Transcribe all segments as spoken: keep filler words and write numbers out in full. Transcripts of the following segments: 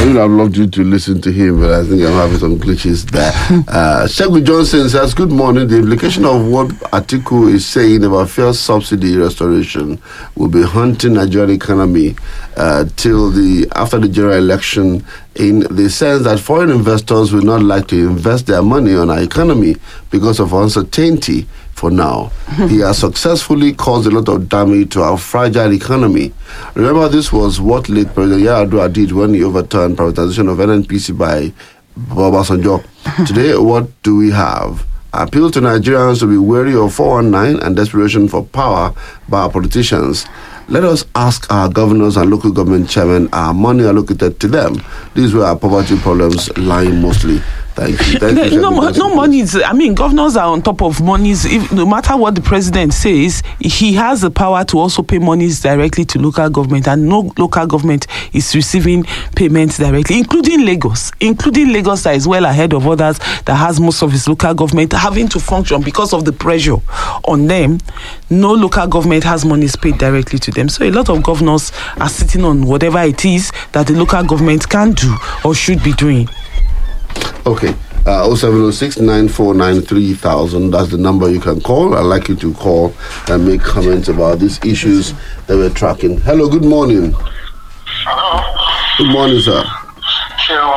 would have loved you to listen to him, but I think I'm having some glitches there. Uh, Shegun Johnson says, good morning. The implication of what Atiku is saying about fuel subsidy restoration will be haunting Nigerian economy uh, till the after the general election, in the sense that foreign investors will not like to invest their money on our economy because of uncertainty. For now, he has successfully caused a lot of damage to our fragile economy. Remember, this was what late President Yar'Adua did when he overturned privatization of N N P C by Obasanjo. Today, what do we have? Appeal to Nigerians to be wary of four one nine and desperation for power by our politicians. Let us ask our governors and local government chairmen our money allocated to them. These were our poverty problems lying mostly. Thank you. Thank you no, no, no money is, I mean, governors are on top of monies. If, no matter what the president says, he has the power to also pay monies directly to local government, and no local government is receiving payments directly, including Lagos. Including Lagos that is well ahead of others that has most of its local government having to function because of the pressure on them. No local government has monies paid directly to them. So a lot of governors are sitting on whatever it is that the local government can do or should be doing. Okay, uh, oh seven oh six, nine four nine, three thousand. That's the number you can call. I'd like you to call and make comments about these issues that we're tracking. Hello, good morning. Hello. Good morning, sir. Hello.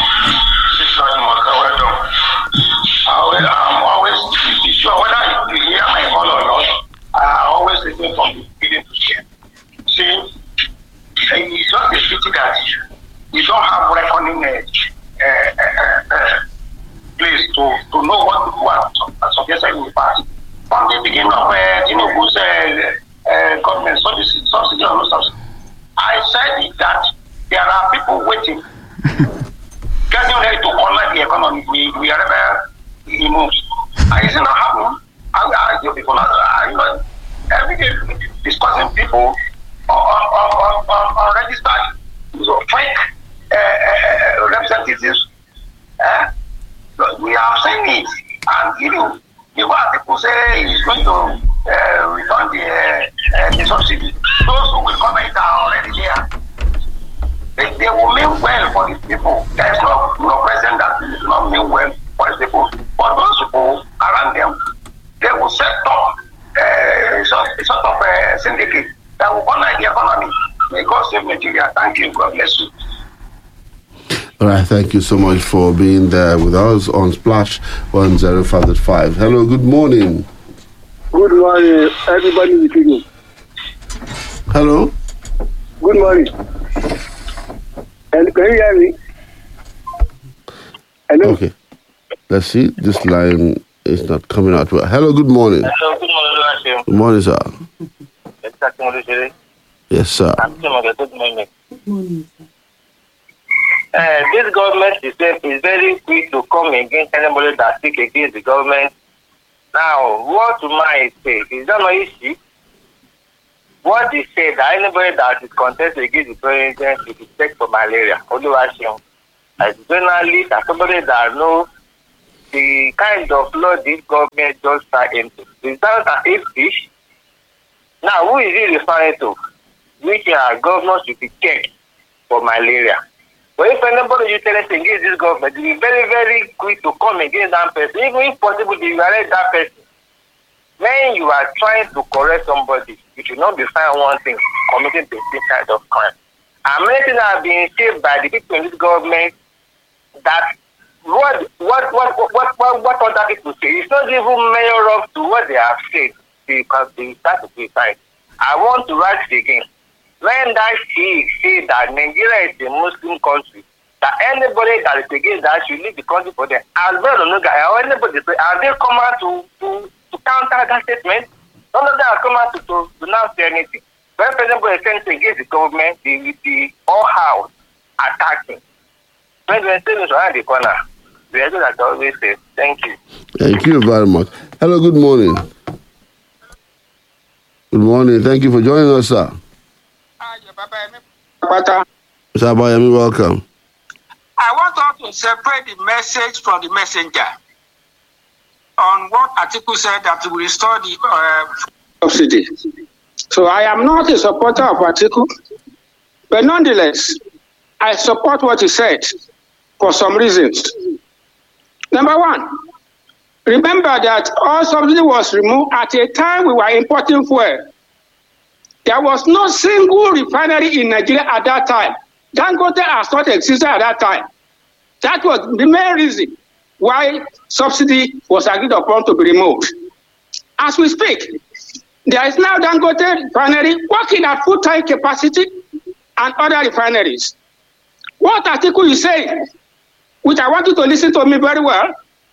I'm always sure whether you hear my call or not. I always listen from the beginning to the end. See, it's not a pity that we don't have reckoning edge. Uh, uh, uh, place to, to know what people are suggesting in the past. From the beginning of uh, Tinubu's uh, uh, government subsidy, subsidy or no subsidy, I said that there are people waiting, getting ready to corner the economy wherever he moves. And it's not happening. I, I hear people, I, you know, every day discussing people on, on, on, on, on registered, so fake Uh, uh, representatives. Uh, we have seen it, and you know, the one people say is going to uh, return the, uh, uh, the subsidy. Those who will comment are already here. They, they will mean well for the people. There is no, no president that will not mean well for the people. But those people around them, they will set up uh, sort, sort of a syndicate that will honor the economy. May God save Nigeria. Thank you. God bless you. All right, thank you so much for being there with us on Splash one oh five point five. Hello, good morning. Good morning, everybody speaking. Hello. Good morning. And can you hear me? Hello? Okay. Let's see. This line is not coming out well. Hello, good morning. Hello, good morning. Good morning, sir. Yes, sir. Good morning. Good morning, sir. Uh, this government is, is very quick to come against anybody that speaks against the government. Now, what might say is that not easy. What they say that anybody that is contesting against the president is sick for malaria. Oluwaseun, as a journalist, as somebody that knows the kind of law this government just start into. Is that an eight fish? Now, who is he referring to? Which are governors should be checked for malaria. But if anybody you tell us against this government, it will be very, very quick to come against that person. Even if possible, they will arrest that person. When you are trying to correct somebody, you should not be found one thing, committing the same kind of crime. And many things are being saved by the people in this government that what what what what what, what other people say, it's not even measure up to what they have said because they start to criticize. I want to write it again. When that she say that Nigeria is a Muslim country, that anybody that is against that should leave the country for them. As well as or anybody say, are they come out to, to, to counter that statement? None of them have come out to, to, to not say anything. When anybody is saying against the government, they will be all house attacking. When they say this around the corner, we are that always say, thank you. Thank you very much. Hello, good morning. Good morning. Thank you for joining us, sir. Mister Abayemi, welcome. I want us to separate the message from the messenger on what Atiku said that we restore the uh, subsidy. So I am not a supporter of Atiku, but nonetheless, I support what he said for some reasons. Number one, remember that all subsidy was removed at a time we were importing fuel. There was no single refinery in Nigeria at that time. Dangote has not existed at that time. That was the main reason why subsidy was agreed upon to be removed. As we speak, there is now Dangote refinery working at full-time capacity and other refineries. What Atiku is saying, which I want you to listen to me very well,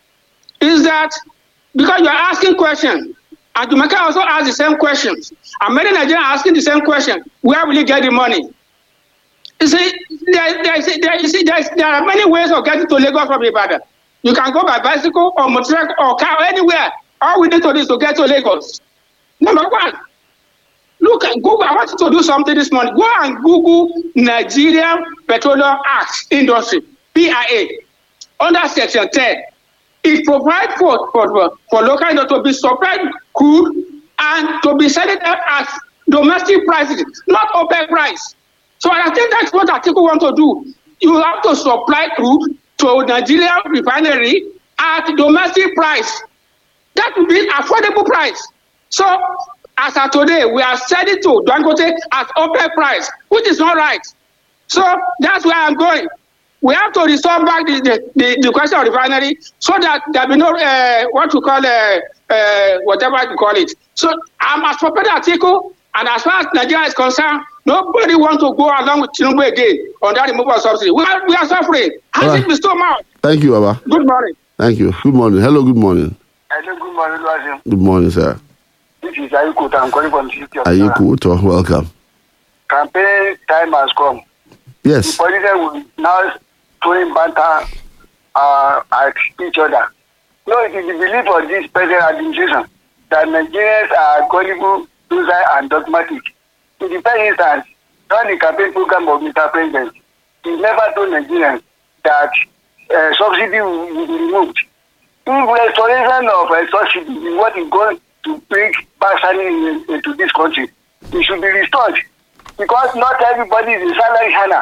is that because you are asking questions, and Jamaica also asked the same questions, and many Nigerians are asking the same question, where will you get the money? You see, there, there, there, you see there, is, there are many ways of getting to Lagos from Ibadan. You can go by bicycle or motorcycle or car, anywhere. All we need to do is to get to Lagos. Number one, look at Google. I want you to do something this morning. Go and Google Nigerian Petroleum Act Industry, P I A, under Section ten. It provides for, for, for local industry to be supplied crude and to be set up as domestic prices, not open price. So I think that's what Atiku want to do. You have to supply crude to Nigeria refinery at domestic price. That would be affordable price. So as of today, we are selling to Dangote at open price, which is not right. So that's where I'm going. We have to restore back the, the, the, the question of refinery so that there be no, uh, what we call, uh, uh, whatever you call it. So I'm as for Atiku, and as far as Nigeria is concerned, nobody wants to go along with Tinubu again on that removal of subsidy. We are, we are suffering. Has right. it been still out? Thank you, Abba. Good morning. Thank you. Good morning. Hello, good morning. Hello, good morning, Lord. Good morning, sir. This is Ayuko. I'm calling from the city of Ayuko, welcome. Campaign time has come. Yes. The politicians will now throwing banter uh, at each other. No, it is the belief of this present administration that Nigerians are gullible, suicide, and dogmatic. In the first instance, during the campaign program of Mister President, he never told Nigerians that uh, subsidy will, will be removed. If restoration of uh, subsidy is what is going to bring back salary in, into this country, it should be restored. Because not everybody is a salary earner.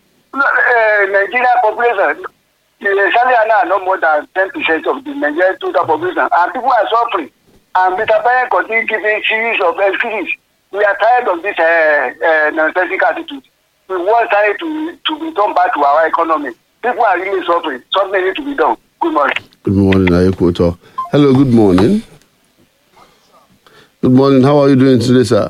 Uh, Nigerian population, the salary earner are not more than ten percent of the Nigerian total population, and people are suffering. And Mister President continues giving series of excuses. We are tired of this uh, uh, nonsensical attitude. We want salary to, to be done back to our economy. People are really suffering. Something needs to be done. Good morning. Good morning, Ayuko. Hello, good morning. Good morning. How are you doing today, sir?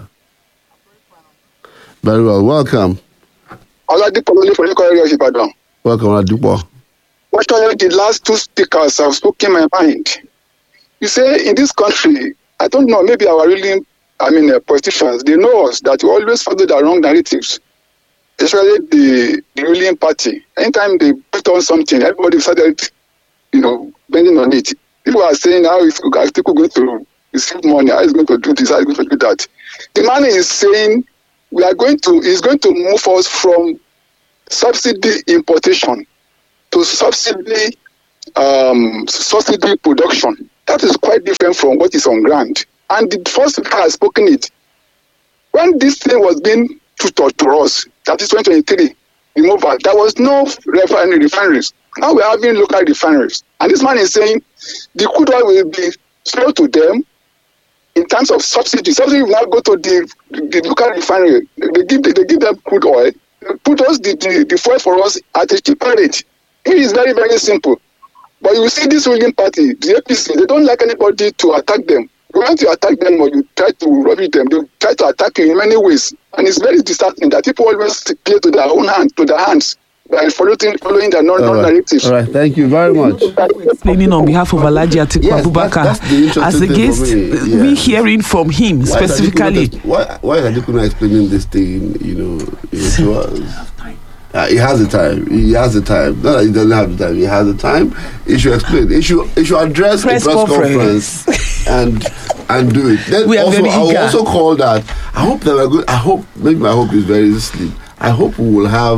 Very well. Welcome. Oladipo from the area of Ibadan. Welcome, Oladipo. Actually, the last two speakers have spoken my mind. You say in this country, I don't know, maybe our ruling, I mean, uh, politicians, they know us that we always follow the wrong narratives, especially the, the ruling party. Anytime they put on something, everybody started, you know, bending on it. People are saying, how is Atiku going to receive money? How is going to do this? How is going to do that? The man is saying, we are going to, is going to move us from subsidy importation to subsidy, um, subsidy production. That is quite different from what is on ground. And the first speaker has spoken it. When this thing was being put to us, that is twenty twenty-three, removal, there was no refinery, refineries. Now we're having local refineries. And this man is saying the crude oil will be sold to them in terms of subsidy. Subsidy will now go to the, the local refinery. They give, they give them crude oil, put us the, the, the fuel for us at a cheaper rate. It is very, very simple. But you see this ruling party, the A P C, they don't like anybody to attack them. You want to attack them or you try to rubbish them, they try to attack you in many ways. And it's very disheartening that people always play to their own hand, to their hands, by following, following their non-narratives. All right, thank you very much. Explaining on behalf of Alhaji Atiku yes, Abubakar, that's, that's as against me. we Yes. hearing from him Why specifically. Is why, why is Atiku not explaining this thing, you know, you know to us? Uh, he has the time. He has the time. Not that he doesn't have the time. He has the time. He should explain. He should, he should address Press the press conference. conference and and do it. Then We are also, very I will eager. also call that. I hope that we're good. I hope maybe my hope is very slim. I hope we will have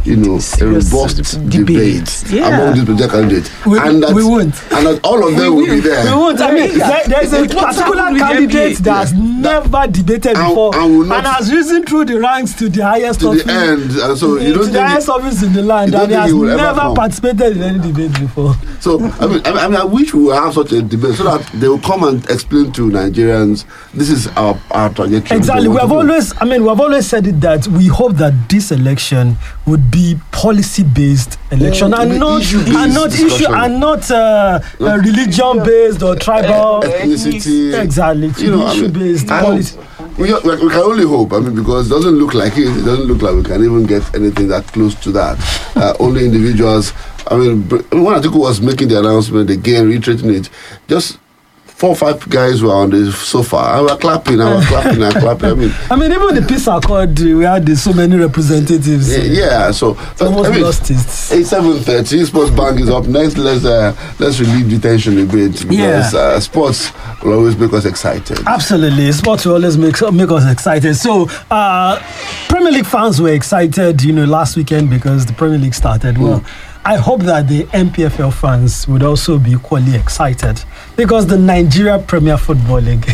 you know, a Serious robust debate. debate Yeah. among these presidential candidates. We- and that, we won't. And that all of them will be there. We won't. I mean, Yeah. there, there's a What's particular happened with candidate M P A? that has never debated And- before and will and, not- has risen through the ranks to the highest To office. the end. And so you to don't the think highest it- office in the land, you don't and he think has he will ever never come? participated in any debate before. So I mean, I mean, I mean, I wish we would have such a debate so that they will come and explain to Nigerians this is our our trajectory. Exactly. We what have to do. always, I mean, we have always said it that we hope that this election would be policy-based election Yeah, and be not issue-based and not issue discussion. and not uh, uh, religion-based or tribal. Ethnicity. Exactly. To You know, be I mean, issue-based I policy. hope- We, we we can only hope. I mean, because it doesn't look like it. It doesn't look like we can even get anything that close to that. Uh, only individuals. I mean, br- when Atiku was making the announcement again, reiterating it, just four or five guys were on the sofa. I was clapping. I was clapping. I was clapping. I mean, I mean, even the peace accord, we had so many representatives. yeah. yeah so It's almost I mean, lost it. It's seven thirty. Sports Bank is up next. Let's uh, let's relieve the tension a bit because Yeah. uh, sports will always make us excited. Absolutely, sports will always make make us excited. So, uh, Premier League fans were excited, you know, last weekend because the Premier League started. Well, I hope that the M P F L fans would also be equally excited because the Nigeria Premier Football League.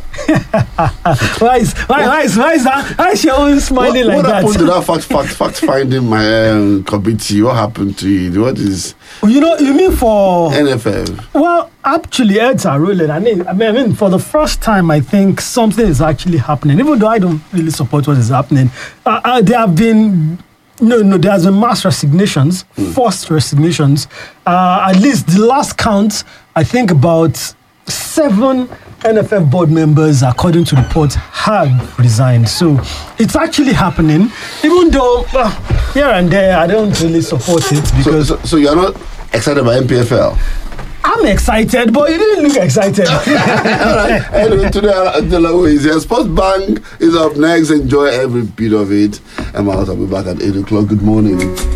why is why, why is why is that? Why is she always smiling what, like what happened that? to that fact fact fact finding my um, committee? What happened to it? What is You know, you mean for N F F? Well, actually, heads are rolling. I mean, I mean, I mean, for the first time, I think something is actually happening. Even though I don't really support what is happening, uh, uh, there have been no, no, there has been mass resignations, forced resignations. Uh, at least the last count, I think about seven N F F board members, according to reports, have resigned. So it's actually happening. Even though uh, here and there, I don't really support it So, because. so, so you're not excited about M P F L? I'm excited, but you didn't look excited. All right. Anyway, today Adelawo is here. Sports Bank is up next. Enjoy every bit of it. I'm out. I'll be back at eight o'clock. Good morning.